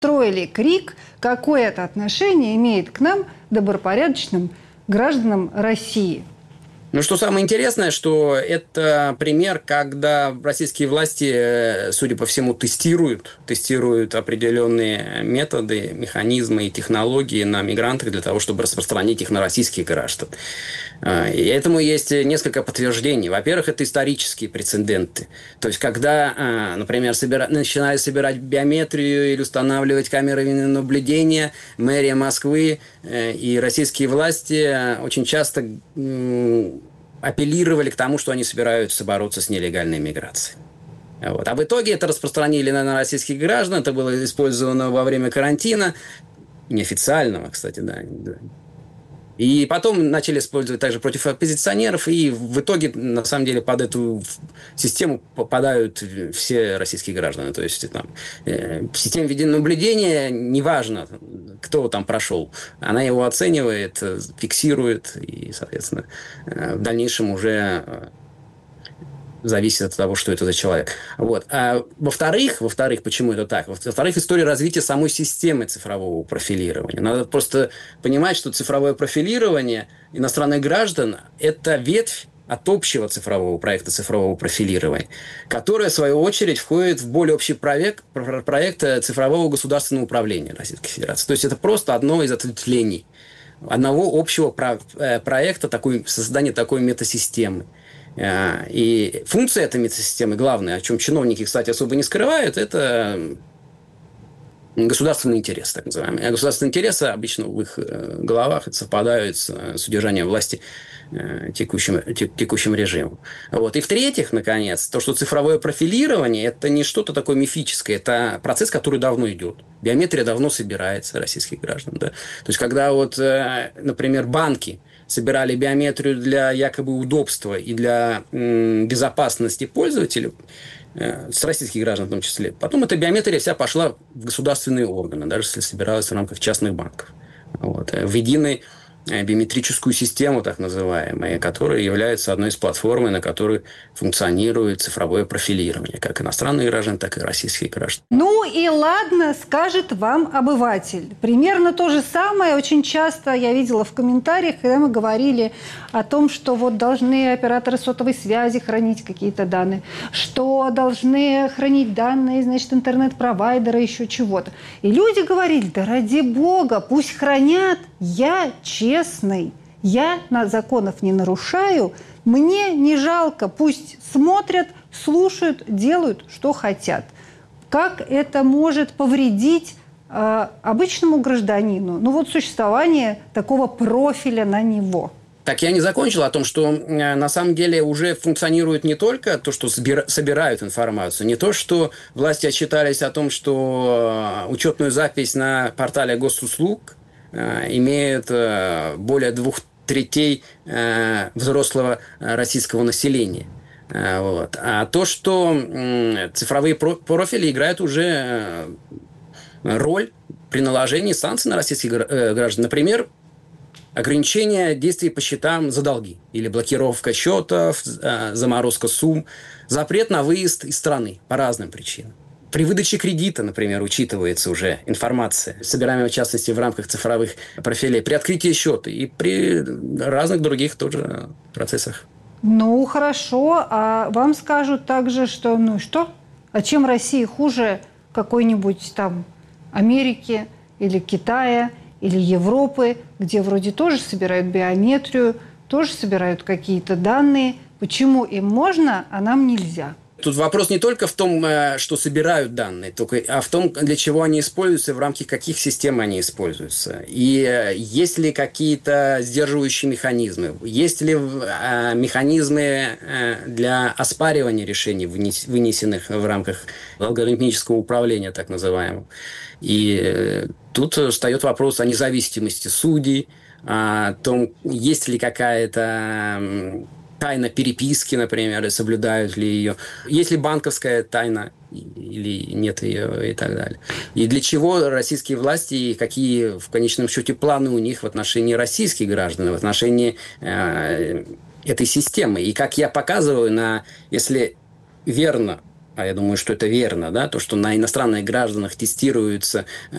Строили крик, какое это отношение имеет к нам, добропорядочным гражданам России. Ну, что самое интересное, что это пример, когда российские власти, судя по всему, тестируют определенные методы, механизмы и технологии на мигрантах для того, чтобы распространить их на российских граждан. И этому есть несколько подтверждений. Во-первых, это исторические прецеденты. То есть, когда, например, начинали собирать биометрию или устанавливать камеры наблюдения, мэрия Москвы и российские власти очень часто апеллировали к тому, что они собираются бороться с нелегальной миграцией. Вот. А в итоге это распространили на российских граждан. Это было использовано во время карантина. Неофициального, кстати, да. И потом начали использовать также против оппозиционеров. И в итоге, на самом деле, под эту систему попадают все российские граждане. То есть, там, система видеонаблюдения, неважно, кто там прошел, она его оценивает, фиксирует. И, соответственно, в дальнейшем уже зависит от того, что это за человек. Вот. А во-вторых, почему это так? Во-вторых, история развития самой системы цифрового профилирования. Надо просто понимать, что цифровое профилирование иностранных граждан – это ветвь от общего цифрового проекта цифрового профилирования, которая, в свою очередь, входит в более общий проект цифрового государственного управления Российской Федерации. То есть, это просто одно из ответвлений одного общего проекта создания такой метасистемы. И функция этой метасистемы, главная, о чем чиновники, кстати, особо не скрывают, это государственный интерес, так называемый. А государственные интересы обычно в их головах совпадают с удержанием власти текущим режимом. Вот. И в-третьих, наконец, то, что цифровое профилирование – это не что-то такое мифическое, это процесс, который давно идет. Биометрия давно собирается российских граждан. Да? То есть, когда например, банки собирали биометрию для якобы удобства и для безопасности пользователей, с российских граждан в том числе. Потом эта биометрия вся пошла в государственные органы, даже если собиралась в рамках частных банков. Вот. В единой биометрическую систему, так называемую, которая является одной из платформ, на которой функционирует цифровое профилирование, как иностранных граждан, так и российских граждан. Ну и ладно, скажет вам обыватель. Примерно то же самое очень часто я видела в комментариях, когда мы говорили о том, что вот должны операторы сотовой связи хранить какие-то данные, что должны хранить данные, значит, интернет-провайдеры, еще чего-то. И люди говорили, да ради бога, пусть хранят, я честный, я законов не нарушаю, мне не жалко, пусть смотрят, слушают, делают, что хотят. Как это может повредить обычному гражданину? Ну вот существование такого профиля на него. Так, я не закончил о том, что на самом деле уже функционирует не только то, что собирают информацию, не то, что власти отчитались о том, что учетную запись на портале госуслуг имеют более 2/3 взрослого российского населения. Вот. А то, что цифровые профили играют уже роль при наложении санкций на российских граждан. Например, ограничение действий по счетам за долги или блокировка счетов, заморозка сумм, запрет на выезд из страны по разным причинам. При выдаче кредита, например, учитывается уже информация, собираемая в частности в рамках цифровых профилей, при открытии счета и при разных других тоже процессах. Ну, хорошо. А вам скажут также, что, ну что? А чем Россия хуже какой-нибудь там Америки или Китая или Европы, где вроде тоже собирают биометрию, тоже собирают какие-то данные. Почему им можно, а нам нельзя? Тут вопрос не только в том, что собирают данные, а в том, для чего они используются, в рамках каких систем они используются. И есть ли какие-то сдерживающие механизмы, есть ли механизмы для оспаривания решений, вынесенных в рамках алгоритмического управления, так называемого. И тут встает вопрос о независимости судей, о том, есть ли какая-то тайна переписки, например, и соблюдают ли ее. Есть ли банковская тайна или нет ее и так далее. И для чего российские власти и какие, в конечном счете, планы у них в отношении российских граждан, в отношении этой системы. И как я показываю, если верно а я думаю, что это верно, да, то, что на иностранных гражданах тестируются